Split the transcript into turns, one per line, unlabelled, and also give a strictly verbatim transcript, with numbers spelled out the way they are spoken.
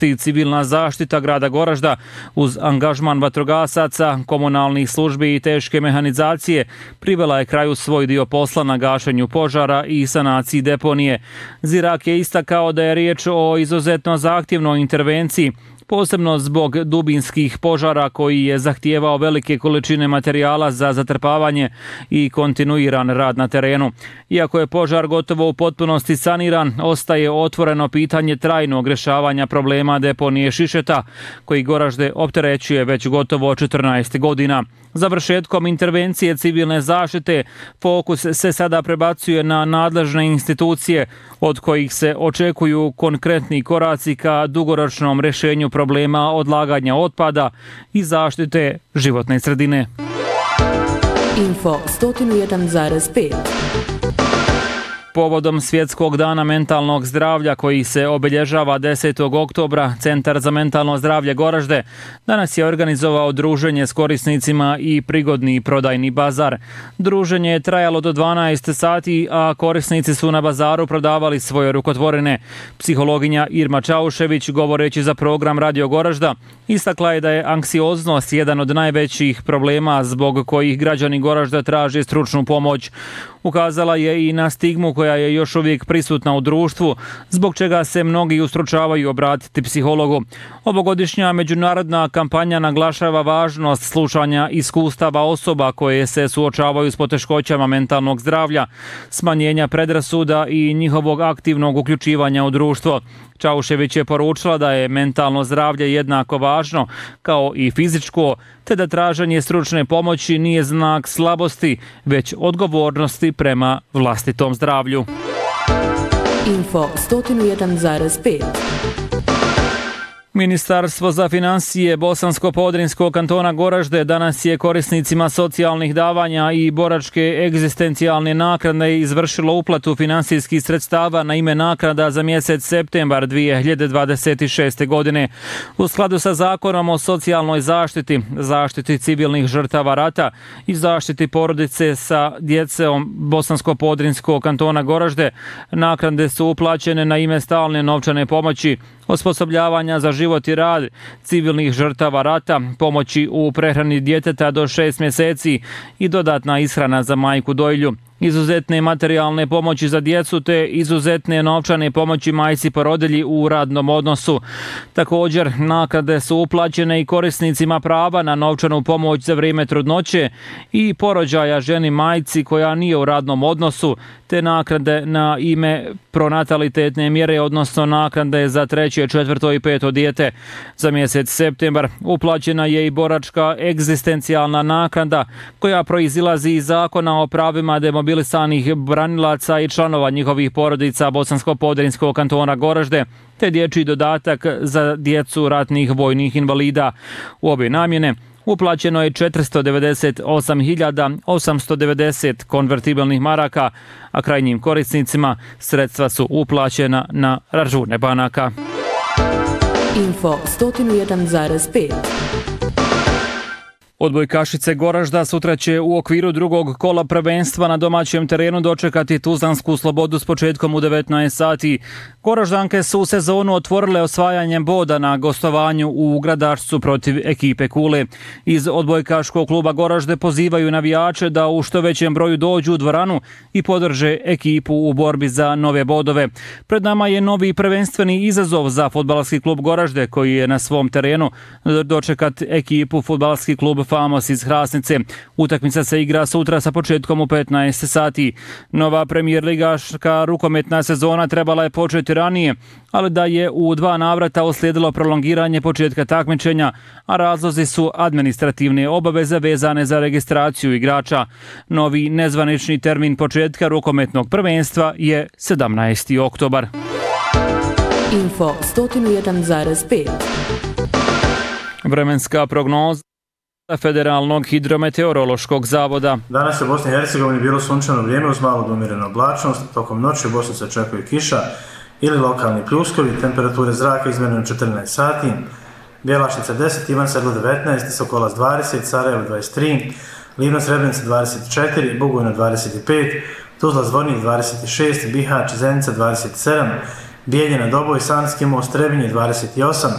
Civilna zaštita grada Goražda uz angažman vatrogasaca, komunalnih službi i teške mehanizacije privela je kraju svoj dio posla na gašenju požara i sanaciji deponije. Zirak je istakao da je riječ o izuzetno zahtjevnoj intervenciji, posebno zbog dubinskih požara koji je zahtijevao velike količine materijala za zatrpavanje i kontinuiran rad na terenu. Iako je požar gotovo u potpunosti saniran, ostaje otvoreno pitanje trajnog rješavanja problema deponije Šišeta, koji Goražde opterećuje već gotovo četrnaest godina. Završetkom intervencije civilne zaštite fokus se sada prebacuje na nadležne institucije, od kojih se očekuju konkretni koraci ka dugoročnom rješenju problema odlaganja otpada i zaštite životne sredine.
Info sto jedan zarez pet.
Povodom Svjetskog dana mentalnog zdravlja koji se obilježava desetog oktobra, Centar za mentalno zdravlje Goražde danas je organizovao druženje s korisnicima i prigodni prodajni bazar. Druženje je trajalo do dvanaest sati, a korisnici su na bazaru prodavali svoje rukotvorine. Psihologinja Irma Čaušević, govoreći za program Radio Goražda, istakla je da je anksioznost jedan od najvećih problema zbog kojih građani Goražda traže stručnu pomoć. Ukazala je i na stigmu koja je još uvijek prisutna u društvu, zbog čega se mnogi ustručavaju obratiti psihologu. Ovogodišnja međunarodna kampanja naglašava važnost slušanja iskustava osoba koje se suočavaju s poteškoćama mentalnog zdravlja, smanjenja predrasuda i njihovog aktivnog uključivanja u društvo. Čaušević je poručila da je mentalno zdravlje jednako važno kao i fizičko, te da traženje stručne pomoći nije znak slabosti, već odgovornosti prema vlastitom zdravlju.
Info sto jedan zarez pet.
Ministarstvo za financije Bosansko-Podrinjskog kantona Goražde danas je korisnicima socijalnih davanja i boračke egzistencijalne naknade izvršilo uplatu finansijskih sredstava na ime naknada za mjesec septembar dvije hiljade dvadeset šeste. godine. U skladu sa Zakonom o socijalnoj zaštiti, zaštiti civilnih žrtava rata i zaštiti porodice sa djecom Bosansko-Podrinjskog kantona Goražde, naknade su uplaćene na ime stalne novčane pomoći, osposobljavanja za život i rad civilnih žrtava rata, pomoći u prehrani djeteta do šest mjeseci i dodatna ishrana za majku dojilju, izuzetne materijalne pomoći za djecu te izuzetne novčane pomoći majci porodilji u radnom odnosu. Također, naknade su uplaćene i korisnicima prava na novčanu pomoć za vrijeme trudnoće i porođaja ženi majci koja nije u radnom odnosu, te naknade na ime pronatalitetne mjere, odnosno naknade za treće, četvrto i peto dijete. Za mjesec septembar uplaćena je i boračka egzistencijalna naknada koja proizilazi iz Zakona o pravima demobilisanih branilaca i članova njihovih porodica Bosansko-Podrinjskog kantona Goražde, te dječji dodatak za djecu ratnih vojnih invalida. U obje namjene uplaćeno je četiristo devedeset osam hiljada osamsto devedeset konvertibilnih maraka, a krajnjim korisnicima sredstva su uplaćena na račune banaka.
Info sto jedan zarez pet.
Odbojkašice Goražda sutra će u okviru drugog kola prvenstva na domaćem terenu dočekati Tuzlansku Slobodu s početkom u devetnaest sati. Goraždanke su sezonu otvorile osvajanjem boda na gostovanju u Gradačcu protiv ekipe Kule. Iz odbojkaškog kluba Goražde pozivaju navijače da u što većem broju dođu u dvoranu i podrže ekipu u borbi za nove bodove. Pred nama je novi prvenstveni izazov za fudbalski klub Goražde, koji je na svom terenu dočekat ekipu fudbalski klub Famos iz Hrasnice. Utakmica se igra sutra sa početkom u petnaest sati. Nova premijer ligaška rukometna sezona trebala je početi ranije, ali da je u dva navrata uslijedilo prolongiranje početka takmičenja, a razlozi su administrativne obaveze vezane za registraciju igrača. Novi nezvanični termin početka rukometnog prvenstva je sedamnaesti oktobar.
Info sto jedan zarez pet.
Vremenska prognoza Federalnog hidrometeorološkog zavoda.
Danas je u Bosni i Hercegovini bilo sunčano vrijeme uz malo do umjerenu oblačnost. Tokom noći u Bosni se očekuje kiša ili lokalni pljuskovi. Temperature zraka izmjerene četrnaest sati. Bjelašnica deset, Ivan Sedlo devetnaest, Sokolac dvadeset, Sarajevo dvadeset tri, Livno Srebrenica dvadeset četiri, Bugojno dvadeset pet, Tuzla Zvornik dvadeset šest, Bihać, Zenica dvadeset sedam, Bijeljina, Doboj, Sanski most, Trebinje dvadeset osam,